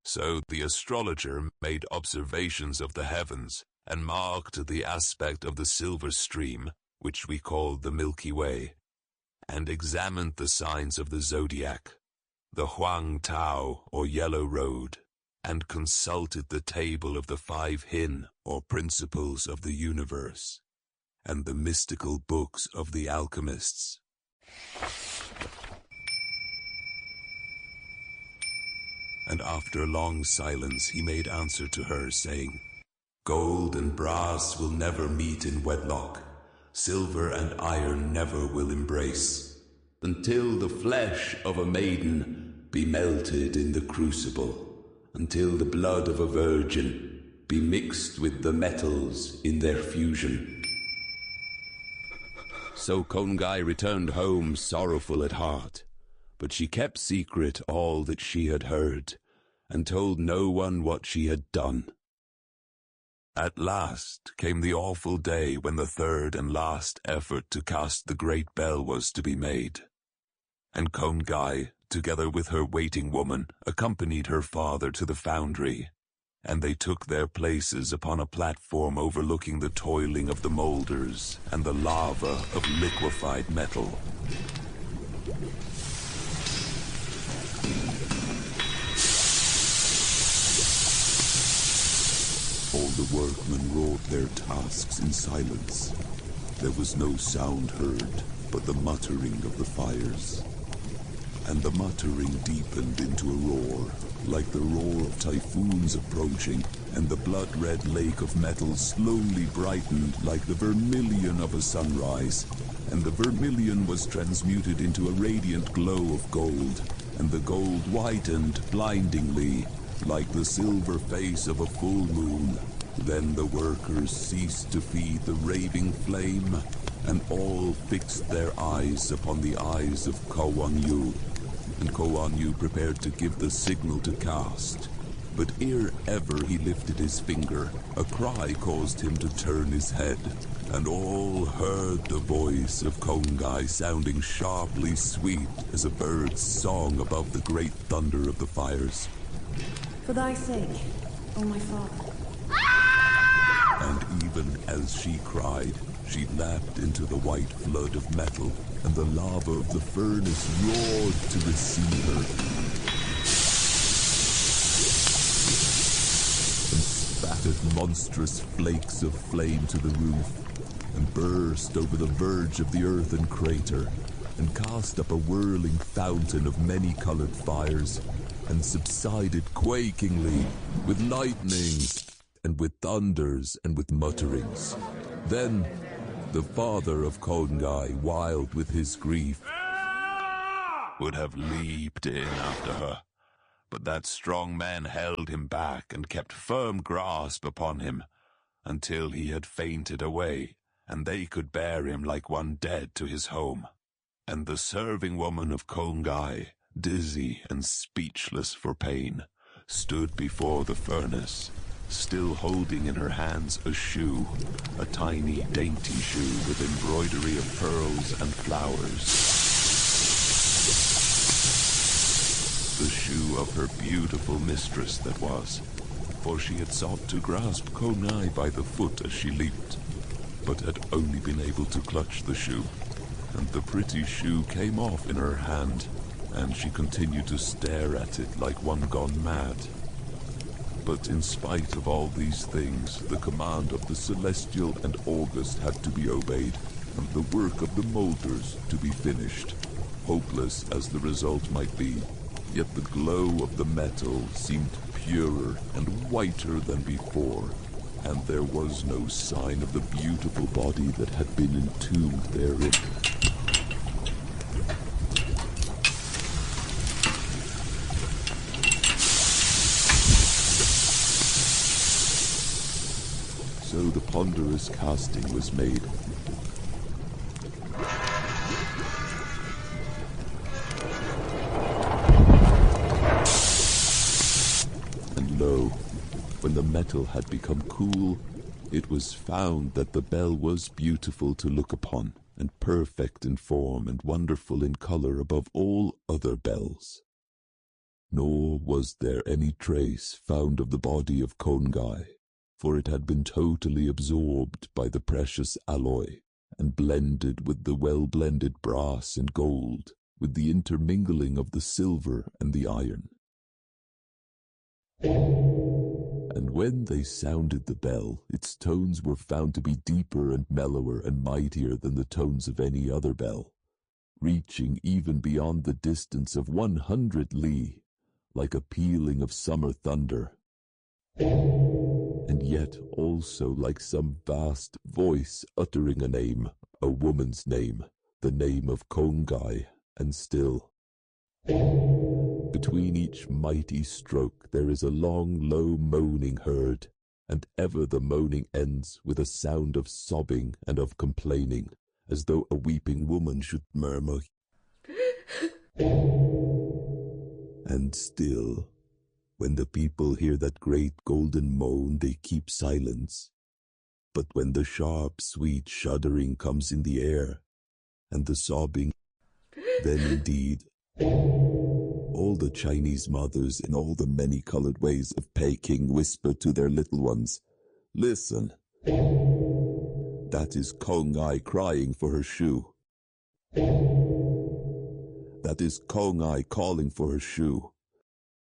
So the astrologer made observations of the heavens and marked the aspect of the silver stream, which we call the Milky Way, and examined the signs of the zodiac, the Huang Tao or Yellow Road, and consulted the table of the 5 Hin or principles of the universe, and the mystical books of the alchemists. And after a long silence he made answer to her, saying, "Gold and brass will never meet in wedlock. Silver and iron never will embrace, until the flesh of a maiden be melted in the crucible, until the blood of a virgin be mixed with the metals in their fusion." So Kongai returned home sorrowful at heart, but she kept secret all that she had heard, and told no one what she had done. At last came the awful day when the 3rd and last effort to cast the great bell was to be made. And Kongai, together with her waiting woman, accompanied her father to the foundry, and they took their places upon a platform overlooking the toiling of the moulders and the lava of liquefied metal. All the workmen wrought their tasks in silence. There was no sound heard but the muttering of the fires. And the muttering deepened into a roar, like the roar of typhoons approaching, and the blood-red lake of metal slowly brightened like the vermilion of a sunrise, and the vermilion was transmuted into a radiant glow of gold, and the gold whitened blindingly, like the silver face of a full moon. Then the workers ceased to feed the raving flame, and all fixed their eyes upon the eyes of Kowan Yu. And Kowan Yu prepared to give the signal to cast. But ere ever he lifted his finger, a cry caused him to turn his head, and all heard the voice of Kongai sounding sharply sweet as a bird's song above the great thunder of the fires. For thy sake, O my father. And even as she cried, she lapped into the white flood of metal, and the lava of the furnace roared to receive her. And spattered monstrous flakes of flame to the roof, and burst over the verge of the earthen crater, and cast up a whirling fountain of many-colored fires, and subsided quakingly, with lightnings, and with thunders, and with mutterings. Then the father of Kongai, wild with his grief, would have leaped in after her, but that strong man held him back and kept firm grasp upon him, until he had fainted away, and they could bear him like one dead to his home. And the serving woman of Kongai, dizzy and speechless for pain, stood before the furnace, still holding in her hands a shoe, a tiny, dainty shoe with embroidery of pearls and flowers. The shoe of her beautiful mistress that was, for she had sought to grasp Kongai by the foot as she leaped, but had only been able to clutch the shoe, and the pretty shoe came off in her hand, and she continued to stare at it like one gone mad. But in spite of all these things, the command of the Celestial and August had to be obeyed, and the work of the moulders to be finished. Hopeless as the result might be, yet the glow of the metal seemed purer and whiter than before, and there was no sign of the beautiful body that had been entombed therein. So the ponderous casting was made. And lo, when the metal had become cool, it was found that the bell was beautiful to look upon, and perfect in form and wonderful in color above all other bells. Nor was there any trace found of the body of Kongai, for it had been totally absorbed by the precious alloy and blended with the well-blended brass and gold, with the intermingling of the silver and the iron. And when they sounded the bell, its tones were found to be deeper and mellower and mightier than the tones of any other bell, reaching even beyond the distance of 100 li, like a pealing of summer thunder, and yet also like some vast voice uttering a name, a woman's name, the name of Kongai, and still. Between each mighty stroke there is a long, low moaning heard, and ever the moaning ends with a sound of sobbing and of complaining, as though a weeping woman should murmur. And still, when the people hear that great golden moan, they keep silence. But when the sharp, sweet shuddering comes in the air, and the sobbing, then indeed, all the Chinese mothers in all the many-colored ways of Peking whisper to their little ones, "Listen, that is Kongai crying for her shoe. That is Kongai calling for her shoe."